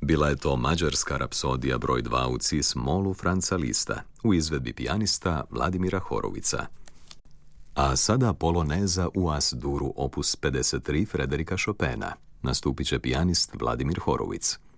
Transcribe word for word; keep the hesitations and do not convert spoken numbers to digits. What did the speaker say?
Bila je to mađarska rapsodija broj dva u cis-molu Franca Lista, u izvedbi pijanista Vladimira Horovica. A sada poloneza u as-duru opus pedeset tri Frederika Chopina. Nastupit će pijanist Vladimir Horovic.